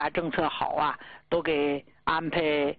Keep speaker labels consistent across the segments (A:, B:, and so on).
A: 政策好啊，都给安排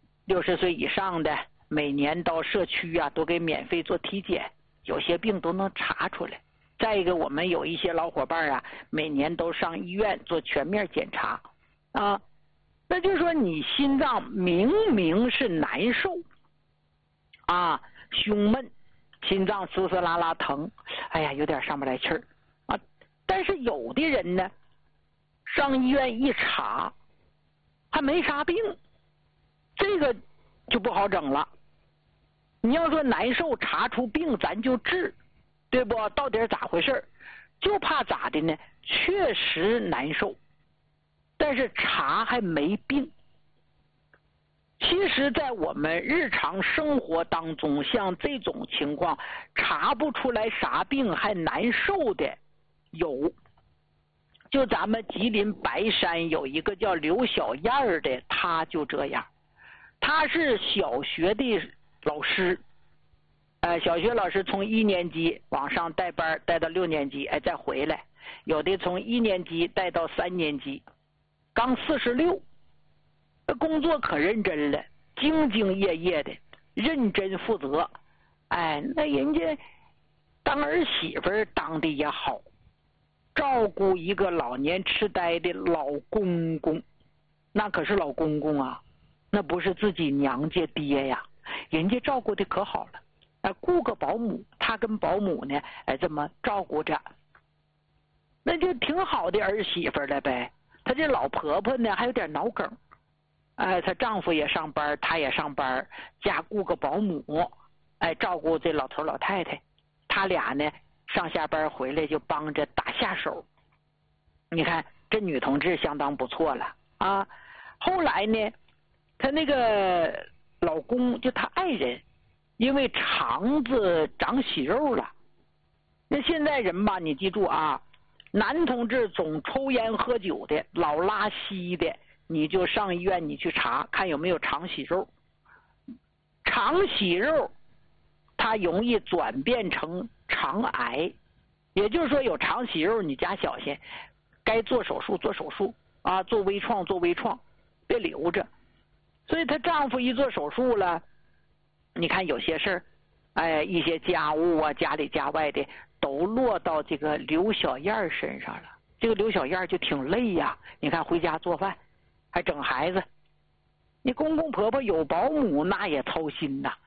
A: 60岁以上的每年到社区啊，都给免费做体检，有些病都能查出来。再一个，我们有一些老伙伴啊，每年都上医院做全面检查啊。那就是说，你心脏明明是难受啊，胸闷，心脏嘶嘶啦啦疼，哎呀，有点上不来气儿啊。但是有的人呢，上医院一查，还没啥病，这个就不好整了。你要说难受查出病，咱就治，对不？到底咋回事？就怕咋的呢？确实难受，但是查还没病。其实在我们日常生活当中，像这种情况查不出来啥病还难受的有。就咱们吉林白山有一个叫刘小燕的，他就这样。他是小学的老师，小学老师从1年级往上带班，带到6年级，再回来，有的从1年级带到3年级，刚46，工作可认真了，兢兢业业的，认真负责。那人家当儿媳妇当的也好，照顾一个老年痴呆的老公公，那可是老公公啊，那不是自己娘家爹呀，人家照顾的可好了，雇个保姆，他跟保姆呢，这么照顾着，那就挺好的儿媳妇了呗。她这老婆婆呢，还有点脑梗，她丈夫也上班，她也上班，家雇个保姆，照顾这老头老太太，他俩呢上下班回来就帮着打下手。你看这女同志相当不错了啊。后来呢，她那个老公就她爱人，因为肠子长息肉了。那现在人吧，你记住啊，男同志总抽烟喝酒的，老拉稀的，你就上医院你去查看有没有肠息肉。肠息肉它容易转变成肠癌，也就是说有肠息肉你加小心，该做手术做手术啊，做微创做微创，别留着。所以她丈夫一做手术了，你看有些事儿，一些家务啊，家里家外的都落到这个刘小燕身上了。这个刘小燕就挺累呀，你看回家做饭还整孩子，你公公婆婆有保姆那也操心呐，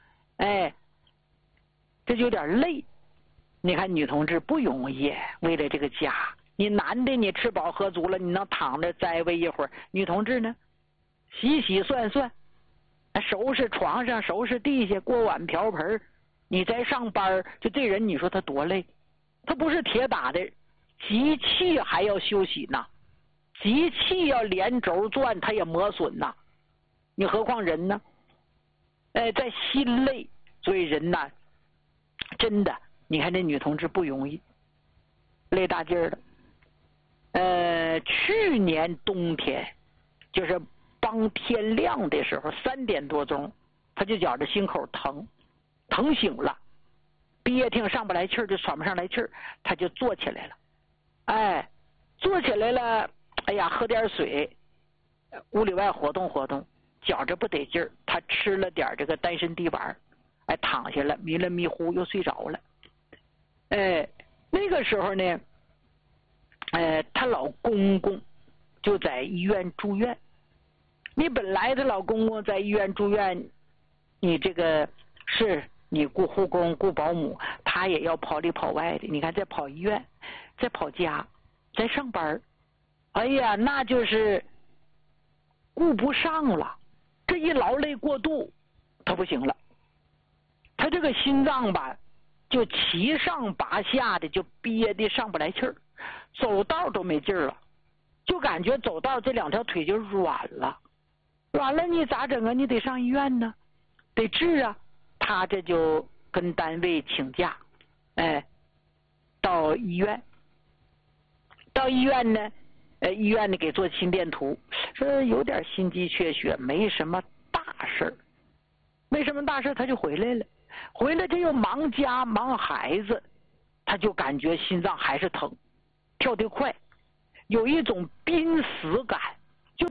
A: 这就有点累。你看女同志不容易，为了这个家，你男的你吃饱喝足了，你能躺着栽慰一会儿，女同志呢洗洗涮涮，收拾床上收拾地下，锅碗瓢盆，你在上班，就这人你说他多累，他不是铁打的，机器还要休息呢，机器要连轴转他也磨损呢，你何况人呢？在心累，所以人呐真的，你看这女同志不容易，累大劲儿了。去年冬天就是帮天亮的时候，3点多钟，他就觉着心口疼醒了，憋挺上不来气儿，就喘不上来气儿，他就坐起来了。坐起来了，哎呀，喝点水，屋里外活动活动，觉着不得劲儿，他吃了点这个丹参地丸，躺下了，迷了迷糊又睡着了。那个时候呢，她老公公就在医院住院。你本来她老公公在医院住院，你这个是你雇护工雇保姆，他也要跑里跑外的，你看再跑医院，再跑家，再上班，哎呀，那就是顾不上了。这一劳累过度，他不行了，他这个心脏吧就七上八下的，就憋得上不来气儿，走道都没劲儿了，就感觉走道这2条腿就软了，你咋整啊？你得上医院呢，得治啊。他这就跟单位请假，到医院呢，医院呢给做心电图，说有点心肌缺血，没什么大事儿，他就回来了。回来他又忙家忙孩子，他就感觉心脏还是疼，跳得快，有一种濒死感。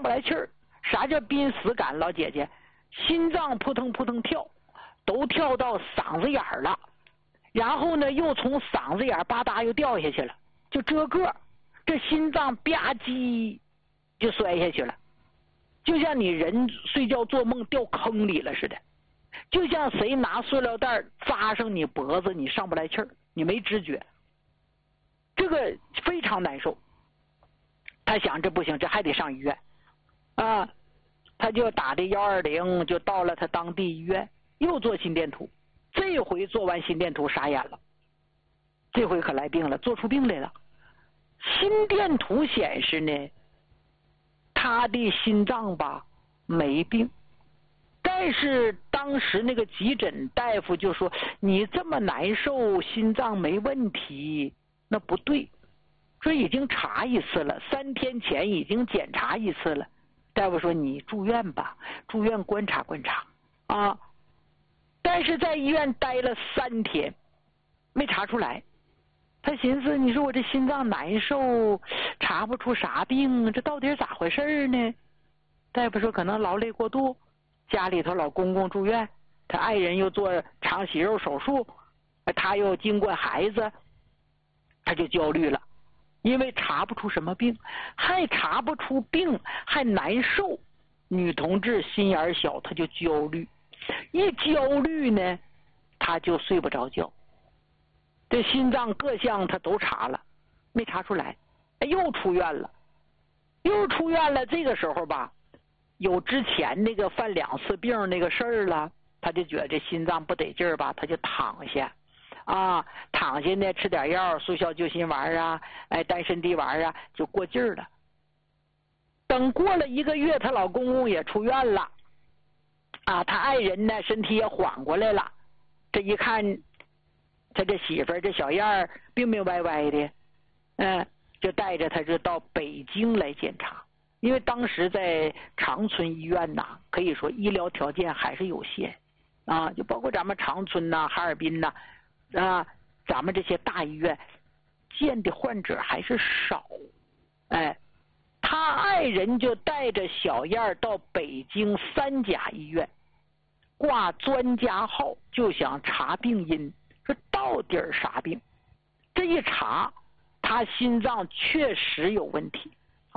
A: 不来气儿。啥叫濒死感？老姐姐，心脏扑腾扑腾跳，都跳到嗓子眼儿了，然后呢又从嗓子眼吧嗒又掉下去了，就这个，这心脏吧唧就摔下去了，就像你人睡觉做梦掉坑里了似的，就像谁拿塑料袋扎上你脖子，你上不来气儿，你没知觉，这个非常难受。他想这不行，这还得上医院啊，他就打的120，就到了他当地医院，又做心电图。这回做完心电图傻眼了，这回可来病了，做出病来了。心电图显示呢，他的心脏吧没病，但是当时那个急诊大夫就说，你这么难受，心脏没问题，那不对，说已经查一次了，3天前已经检查一次了。大夫说你住院吧，住院观察观察啊。但是在医院待了3天，没查出来。他寻思，你说我这心脏难受，查不出啥病，这到底是咋回事呢？大夫说可能劳累过度，家里头老公公住院，他爱人又做肠息肉手术，他又经过孩子，他就焦虑了。因为查不出什么病，还查不出病，还难受，女同志心眼小，她就焦虑，一焦虑呢，她就睡不着觉。这心脏各项她都查了，没查出来，又出院了。这个时候吧，有之前那个犯2次病那个事儿了，她就觉得这心脏不得劲儿吧，她就躺下。躺下呢，吃点药，速效救心丸啊，丹参地丸啊，就过劲儿了。等过了1个月，她老公公也出院了，她爱人呢身体也缓过来了。这一看，他这媳妇儿这小样儿病病歪歪的，就带着他就到北京来检查。因为当时在长春医院呐，可以说医疗条件还是有限就包括咱们长春呐、哈尔滨呐。咱们这些大医院见的患者还是少，他爱人就带着小燕到北京3甲医院挂专家号，就想查病因，说到底啥病？这一查，他心脏确实有问题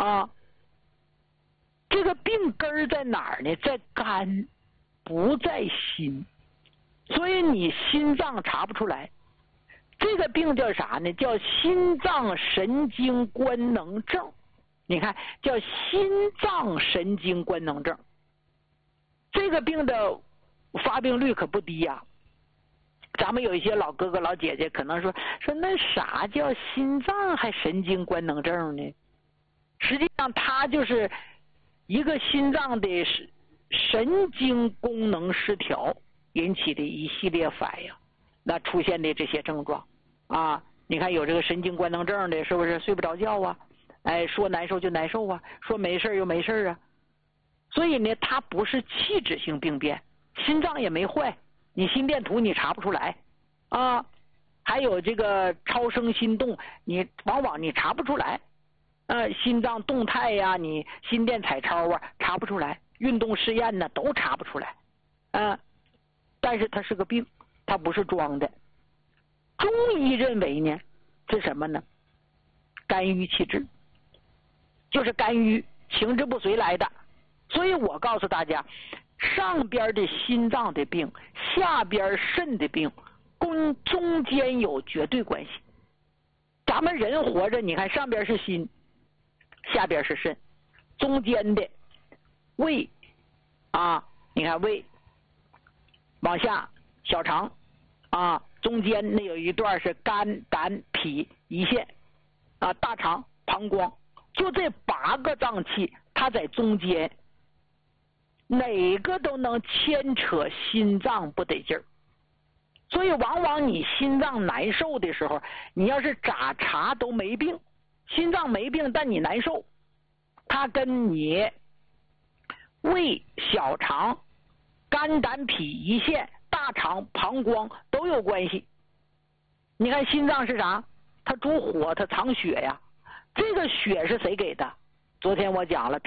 A: 这个病根儿在哪儿呢？在肝，不在心。所以你心脏查不出来，这个病叫啥呢？叫心脏神经官能症。你看，叫心脏神经官能症。这个病的发病率可不低呀。咱们有一些老哥哥老姐姐可能说那啥叫心脏还神经官能症呢？实际上它就是一个心脏的神经功能失调引起的一系列反应，那出现的这些症状你看有这个神经官能症的，是不是睡不着觉啊？说难受就难受啊，说没事又没事啊。所以呢，它不是器质性病变，心脏也没坏，你心电图你查不出来还有这个超声心动，你往往你查不出来心脏动态呀，你心电彩超查不出来，运动试验呢都查不出来但是它是个病，它不是装的。中医认为呢，是什么呢？肝郁气滞，就是肝郁情志不遂来的。所以我告诉大家，上边的心脏的病，下边肾的病，跟中间有绝对关系。咱们人活着，你看上边是心，下边是肾，中间的胃你看胃往下小肠中间那有一段是肝胆脾胰腺大肠膀胱，就这8个脏器，它在中间，哪个都能牵扯心脏不得劲儿。所以往往你心脏难受的时候，你要是咋查都没病，心脏没病但你难受，它跟你胃、小肠、肝胆脾胰腺、大肠膀胱都有关系。你看心脏是啥？它主火，它藏血呀。这个血是谁给的？昨天我讲了，